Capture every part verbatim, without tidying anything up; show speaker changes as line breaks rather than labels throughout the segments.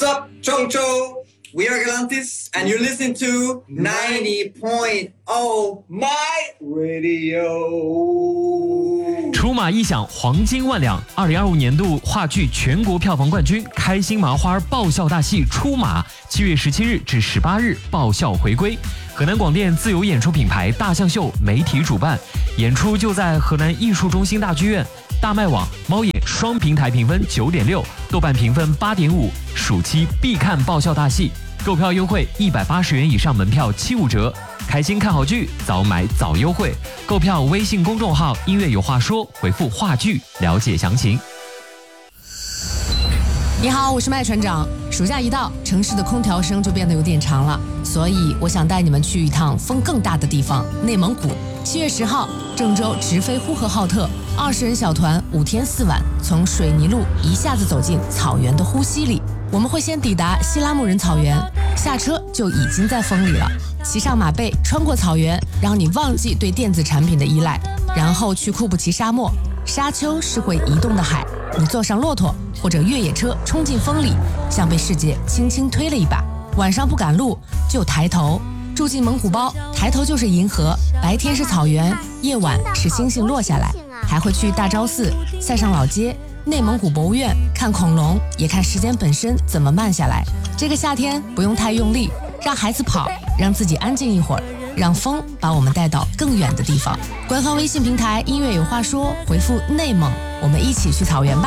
What's up, Chongcho? We are Galantis, and you're listening to ninety point oh My Radio.
出马一响，黄金万两。二零二五年度话剧全国票房冠军，开心麻花爆笑大戏《出马》，七月十七日至十八日爆笑回归。河南广电自由演出品牌大象秀媒体主办，演出就在河南艺术中心大剧院。大麦网、猫眼双平台评分九点六，豆瓣评分八点五，暑期必看爆笑大戏。购票优惠一百八十元以上门票七五折，开心看好剧，早买早优惠。购票微信公众号音乐有话说，回复话剧了解详情。
你好，我是麦船长。暑假一到，城市的空调声就变得有点长了，所以我想带你们去一趟风更大的地方——内蒙古。七月十号，郑州直飞呼和浩特，二十人小团，五天四晚，从水泥路一下子走进草原的呼吸里。我们会先抵达西拉木仁草原，下车就已经在风里了。骑上马背，穿过草原，让你忘记对电子产品的依赖，然后去库布齐沙漠。沙丘是会移动的海，你坐上骆驼或者越野车冲进风里，像被世界轻轻推了一把。晚上不赶路就抬头，住进蒙古包，抬头就是银河，白天是草原，夜晚是星星落下来。还会去大昭寺、塞上老街、内蒙古博物院看恐龙，也看时间本身怎么慢下来。这个夏天不用太用力，让孩子跑，让自己安静一会儿，让风把我们带到更远的地方。官方微信平台音乐有话说，回复内蒙，我们一起去草原吧。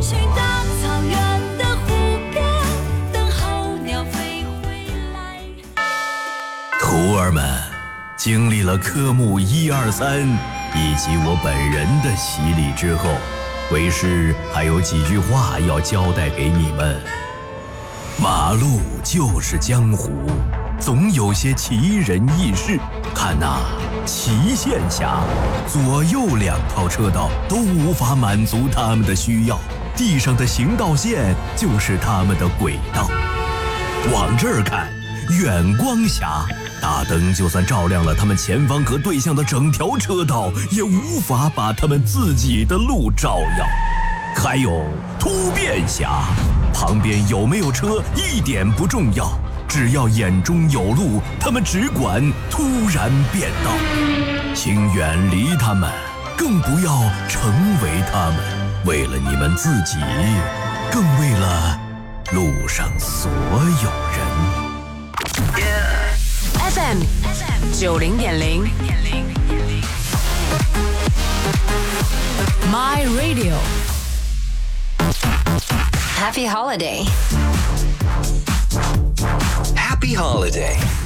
徒儿们，经历了科目一二三以及我本人的洗礼之后，为师还有几句话要交代给你们。马路就是江湖，总有些奇人异事。看呐、啊，祁县峡左右两套车道都无法满足他们的需要，地上的行道线就是他们的轨道。往这儿看，远光峡大灯就算照亮了他们前方和对向的整条车道，也无法把他们自己的路照耀。还有突变峡，旁边有没有车一点不重要，只要眼中有路，他们只管突然变道。请远离他们，更不要成为他们，为了你们自己，更为了路上所有人。
F M 九零点零 My Radio
Happy holiday.
Happy holiday.